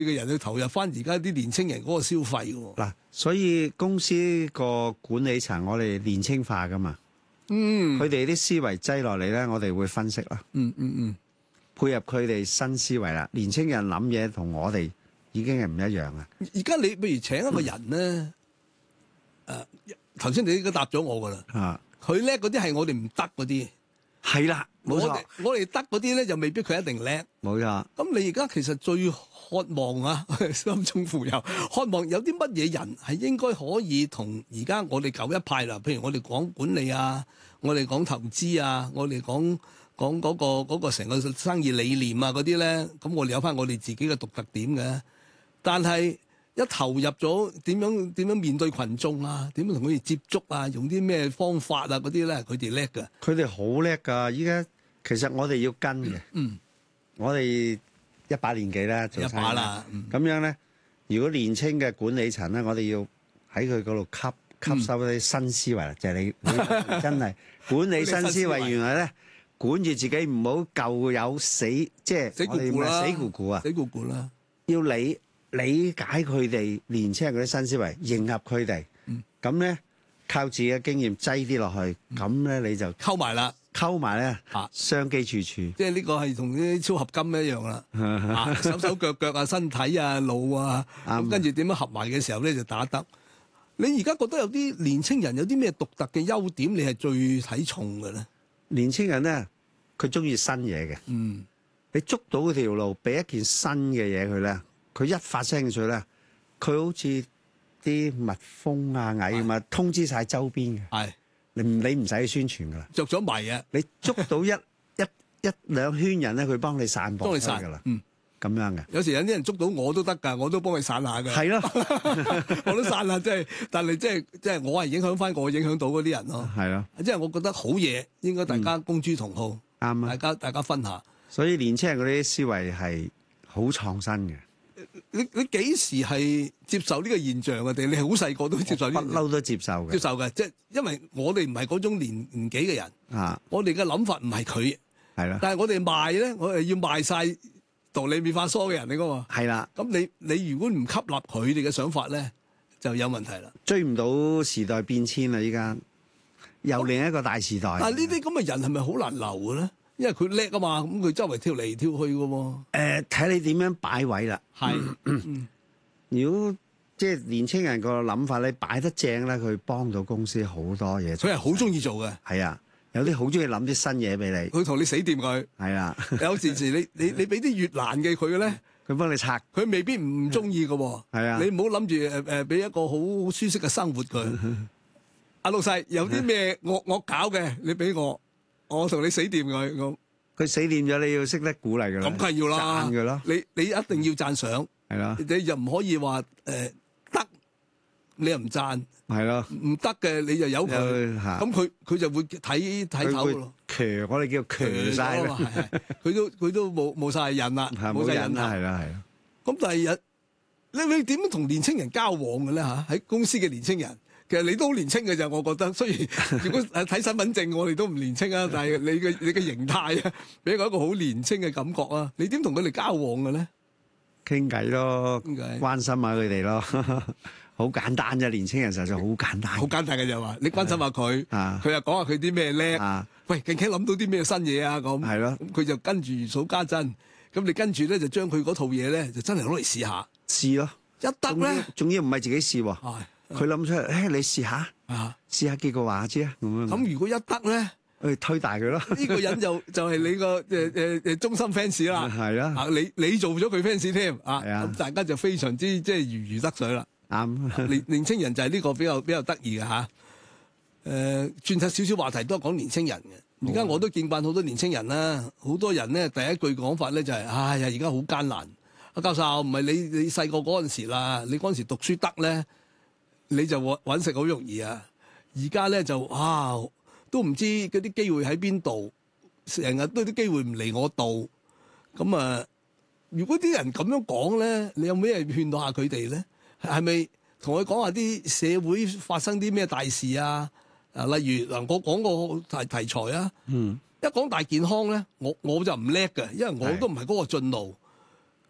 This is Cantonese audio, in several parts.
呢個人去投入翻而家啲年青人嗰個消費喎。 嗱，所以公司個管理層我哋年青化噶嘛，佢哋啲思維擠落嚟咧，我哋會分析啦，配合佢哋新思維啦。年青人諗嘢同我哋已經係唔一樣啊。 而家你譬如請一個人咧，頭先你應該答咗我噶啦，佢叻嗰啲係我哋唔得嗰啲， 係啦，冇錯。 我哋得嗰啲咧就未必佢一定叻， 冇錯。 咁你而家其實最渴望啊，心中富有，渴望有啲乜嘢人係應該可以同而家我哋舊一派啦，譬如我哋講管理啊，我哋講投資啊，我哋講嗰個成個生意理念啊嗰啲咧，咁我哋有翻我哋自己嘅獨特點嘅。但係一投入咗點樣面對群眾啊，點樣同佢哋接觸啊，用啲咩方法啊嗰啲咧，佢哋叻㗎。 佢哋好叻㗎！依家其實我哋要跟嘅，我哋一把年紀啦，做一把啦。 咁樣咧，如果年青嘅管理層咧，我哋要喺佢嗰度吸收啲新思維啦，就係你真係管理新思維。原來咧，管住自己唔好舊有死，即係死咕咕啦， 死咕咕啊， 死咕咕啦。 要理解佢哋年青人嗰啲新思維，迎合佢哋。咁咧靠自己嘅經驗擠啲落去，咁咧你就溝埋啦。 溝埋咧，商機處處， 即係呢個係同啲超合金一樣啦，手手腳腳啊、身體啊、腦啊，咁跟住點樣合埋嘅時候咧就打得。你而家覺得有啲年青人有啲咩獨特嘅優點，你係最睇重嘅咧？ 年青人咧，佢中意新嘢嘅。你捉到嗰條路，俾一件新嘅嘢佢咧，佢一發聲出咧，佢好似啲蜜蜂啊、蟻咁啊，通知晒周邊嘅。係。你唔使去宣傳噶啦， 着咗迷啊！ 你捉到一兩圈人咧，佢幫你散播開噶啦，咁樣嘅。 有時有啲人捉到我都得㗎，我都幫佢散下㗎。 係咯， 我都散下，但係即係我係影響翻我影響到嗰啲人咯。係咯，即係我覺得好嘢，應該大家公諸同好，啱啊！大家分下。 所以年青人嗰啲思維係好創新嘅。 你幾時係接受呢個現象嘅？定你係好細個都接受？ 不嬲都接受嘅。 接受嘅，即係因為我哋唔係嗰種年紀嘅人，我哋嘅諗法唔係佢，係啦。但係我哋賣咧，我哋要賣晒道理變化疏嘅人嚟噶嘛。係啦。咁你如果唔吸納佢哋嘅想法咧，就有問題啦。 追唔到時代變遷啦！依家又另一個大時代。 但係呢啲咁嘅人係咪好難留嘅咧？因為佢叻啊嘛，咁佢周圍跳嚟跳去嘅喎。 睇你點樣擺位啦。如果即係年青人個諗法咧，擺得正咧，佢幫到公司好多嘢。 佢係好中意做嘅。係啊，有啲好中意諗啲新嘢俾你。 佢同你死掂佢。係啊。有時你俾啲越難嘅佢咧， 佢幫你拆。 佢未必唔中意嘅喎。係啊。你唔好諗住俾一個好舒適嘅生活佢。阿老細有啲咩惡搞嘅，你俾我同你死掂佢。 佢死掂咗，你要識得鼓勵㗎啦。 咁梗係要啦。 讚佢咯。 你一定要讚賞。係啦。你就唔可以話得，你又唔讚。係咯。唔得嘅你就由佢。咁佢就會睇頭咯。 強，我哋叫強晒啦。 佢都冇晒癮啦。 冇晒癮啦，係啦，係啦。 咁第二日，你點樣同年青人交往嘅咧嚇？喺公司嘅年青人。其實你都好年青嘅咋，我覺得。雖然如果睇身份證，我哋都唔年青啊，但係你嘅形態啊，俾我一個好年青嘅感覺啊。你點同佢哋交往嘅咧？ 傾偈咯，關心下佢哋咯，好簡單啫。年青人實在好簡單， 好簡單嘅就話，你關心下佢，佢又講下佢啲咩叻，喂，勁傾諗到啲咩新嘢啊咁。係咯，咁佢就跟住如數家珍，咁你跟住咧就將佢嗰套嘢咧就真係攞嚟試下， 試咯， 一得咧， 仲要唔係自己試喎。佢諗出嚟，你試下，試下結果話知啊，咁樣。咁如果一得咧， 去推大佢咯。 呢個人就係你個忠心 fans 啦。係啦，你做咗佢 fans 添啊，咁大家就非常之即係如魚得水啦。啱，年青人就係呢個比較得意嘅嚇。轉頭少少話題都係講年青人嘅。而家我都見慣好多年青人啦，好多人咧第一句講法咧就係：哎呀，而家好艱難。阿教授唔係你細個嗰陣時啦，你嗰陣時讀書得咧。你就揾食好容易啊！而家咧就都唔知嗰啲機會喺邊度，成日都啲機會唔嚟我度。咁啊，如果啲人咁樣講咧，你有咩勸導下佢哋咧？係咪同佢講下啲社會發生啲咩大事啊？例如嗱，我講個題材啊，一講大健康咧，我就唔叻嘅，因為我都唔係嗰個進路。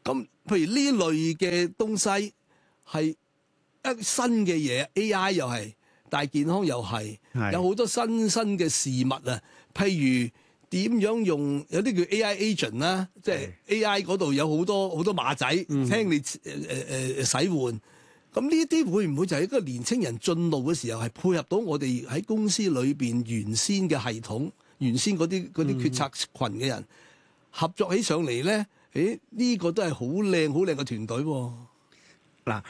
咁譬如呢類嘅東西係一新嘅嘢 ，AI 又係，大健康又係，有好多新嘅事物啊。譬如點樣用有啲叫 AI agent 啦，即係 AI 嗰度有好多馬仔聽你使喚。咁呢啲會唔會就係一個年青人進路嘅時候係配合到我哋喺公司裏邊原先嘅系統、原先嗰啲決策群嘅人合作起上嚟咧？呢個都係好靚嘅團隊喎。 嗱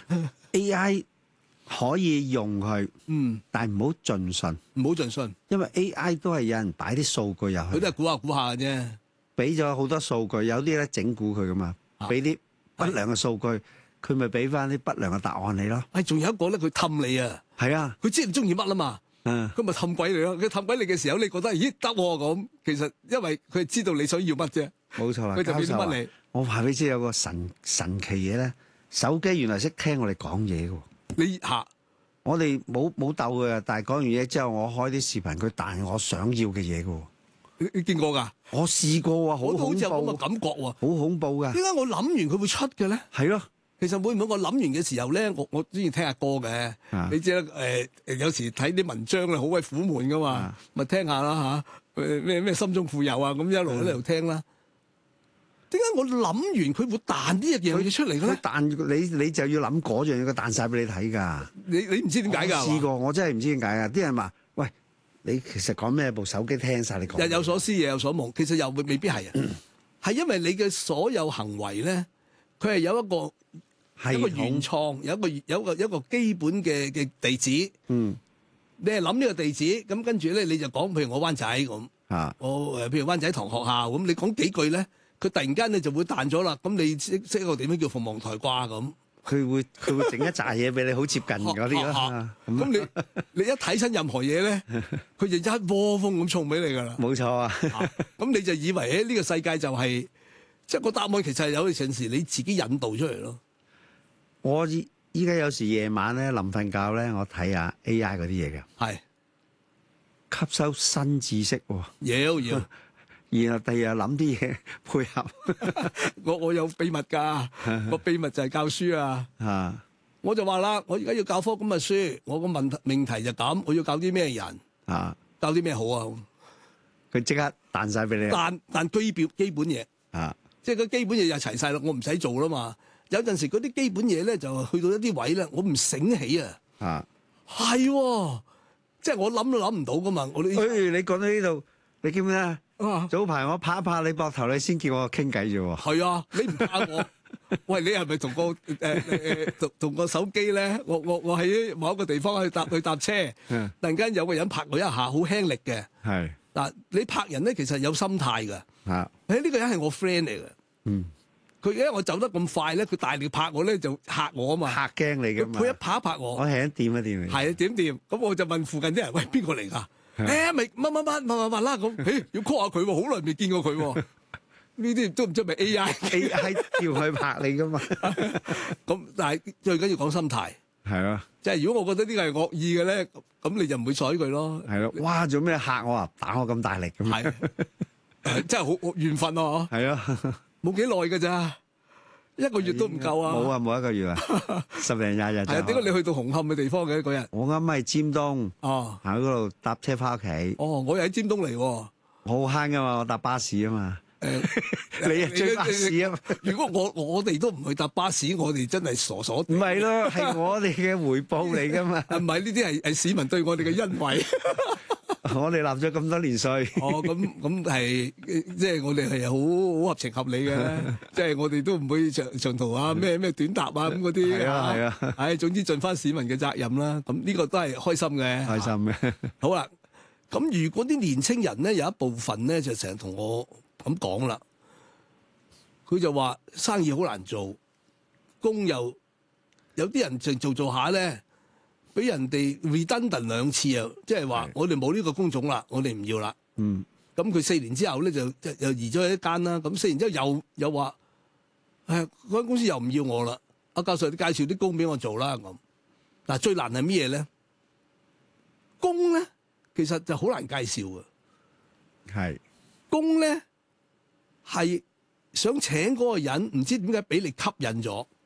，AI 可以用佢，但係唔好盡信， 唔好盡信，因為 AI 都係有人擺啲數據入去， 佢都係估下嘅啫。 俾咗好多數據，有啲咧整蠱佢噶嘛，俾啲不良嘅數據。佢咪俾翻啲不良嘅答案你咯？ 仲有一個咧，佢氹你啊！ 係啊， 佢知你中意乜啦嘛？佢咪氹鬼你咯？佢氹鬼你嘅時候，你覺得咦得咁？其實因為佢知道你想要乜啫。 冇錯啦， 佢就俾啲乜你。 我話俾你知有個神奇嘢咧，手機原來識聽我哋講嘢嘅。 你嚇我哋冇鬥嘅，但係講完嘢之後，我開啲視頻，佢彈我想要嘅嘢嘅。 你見過㗎？ 我試過啊，好恐怖。 好似有咁嘅感覺喎，好恐怖㗎。 點解我諗完佢會出嘅咧？係咯。其實會唔會我諗完嘅時候咧，我中意聽下歌嘅，你知啦，有時睇啲文章咧好鬼苦悶噶嘛，咪聽下啦嚇，咩心中富有啊，咁一路喺度聽啦。點解我諗完佢會彈呢一樣嘢出嚟嘅咧？ 彈你就要諗嗰樣嘢，佢彈晒俾你睇㗎。 你唔知點解㗎？ 試過，我真係唔知點解㗎。啲人話：喂，你其實講咩？部手機聽晒你講。 日有所思，夜有所夢。其實又未必係啊，係因為你嘅所有行為咧，佢係有一個原創，有一個基本嘅地址。你係諗呢個地址，咁跟住咧你就講，譬如我灣仔咁，我譬如灣仔堂學校咁，你講幾句咧，佢突然間咧就會彈咗啦。咁你識一個點樣叫鳳凰台掛咁？ 佢會整一紮嘢俾你，好接近嗰啲咯。 咁你一睇親任何嘢咧，佢就一窩蜂咁送俾你㗎啦。 冇錯啊。 咁你就以為呢個世界就係即係個答案，其實係有陣時你自己引導出嚟咯。 我依家有時夜晚咧臨瞓覺咧，我睇下 AI 嗰啲嘢嘅， 係吸收新知識喎。 要， 然後第二日諗啲嘢配合。 我有秘密㗎，個秘密就係教書啊。我就話啦，我而家要教科咁嘅書，我個命題就咁，我要教啲咩人教啲咩好啊？ 佢即刻彈晒俾你。 彈基本嘢即係個基本嘢又齊晒啦，我唔使做啦嘛。有陣時嗰啲基本嘢咧，就去到一啲位咧，我唔醒起啊！係，即係我諗都諗唔到噶嘛！你講到呢度，你記唔記得啊？早排我拍一拍你膊頭，你先叫我傾偈啫喎。 係啊，你唔拍我，喂，你係咪同個手機咧？我喺某一個地方去搭車，突然間有個人拍我一下，好輕力嘅。係嗱，你拍人咧，其實有心態㗎。呢個人係我 friend 嚟嘅。佢因為我走得咁快咧，佢大力拍我咧就嚇我啊嘛， 嚇驚你㗎嘛。 佢一拍我， 我係掂一掂你。 係啊，掂。咁我就問附近啲人：喂，邊個嚟㗎？咪乜啦咁。要 call 下佢喎，好耐未見過佢喎。呢啲都唔知係咪 AI 叫佢拍你㗎嘛。 咁但係最緊要講心態。係啊，即係如果我覺得呢個係惡意嘅咧，咁你就唔會睬佢咯。係咯， 哇！做咩嚇我啊？打我咁大力咁。 係，真係好緣分啊！係啊。冇幾耐㗎咋，1個月都唔夠啊！ 冇1個月啊，10零20日。係啊， 點解你去到紅磡嘅地方嘅嗰日？ 我啱啱喺尖東，行喺嗰度搭車翻屋企。我又喺尖東嚟喎。我好慳㗎嘛，我搭巴士啊嘛。你追巴士啊？ 如果我哋都唔去搭巴士，我哋真係傻傻。唔係咯，係我哋嘅回報嚟㗎嘛。 唔係呢啲係市民對我哋嘅恩惠。 我哋納咗咁多年稅。 咁係即係我哋係好合情合理嘅，即係我哋都唔會長途啊咩短搭啊咁嗰啲。係啊，總之盡翻市民嘅責任啦。咁呢個都係開心嘅。開心嘅。好啦，咁如果啲年青人咧有一部分咧就成日同我咁講啦，佢就話生意好難做，工又有啲人就做下咧。俾人哋 redundant 2次啊！即係話我哋冇呢個工種啦，我哋唔要啦。咁佢4年之後咧就又移咗去一間啦。咁4年之後又話嗰間公司又唔要我啦。阿教授，你介紹啲工俾我做啦咁。嗱，最難係咩嘢咧？工咧其實就好難介紹嘅。工咧係想請嗰個人，唔知點解俾你吸引咗。